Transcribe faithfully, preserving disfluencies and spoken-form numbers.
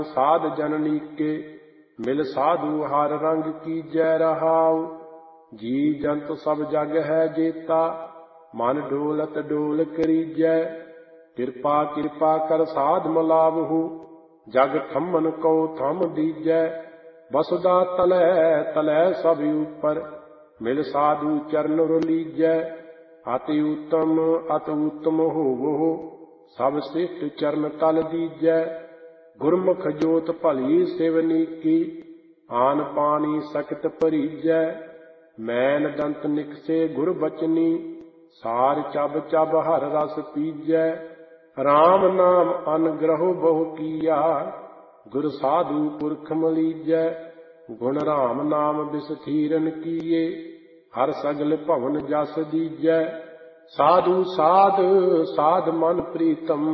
साध जननी के मिल साधु हर रंग कीजै रहाउ। जी जंत सब जग है जेता मन डोलत डोल करीजै। किरपा किरपा कर साध मलावहु जग थमन को थम दीजै। बसदा तलै तलै सब ऊपर मिल साधु चरण रोलीजै। अति उत्तम अति उत्तम होवो सब श्रेष्ठ चरण तल दीजै। गुरमुख जोत भली सेवनी की आन पानी सकत भरीजै। मैन दंत निकसे गुर बचनी सार चब चब हर रस पीजै। राम नाम अनुग्रह बहु किया गुर साधु पुरख मलीजै। गुण राम नाम बिसथीरन किए हर सगल भवन जस दीजै। साधु साध साध मन प्रीतम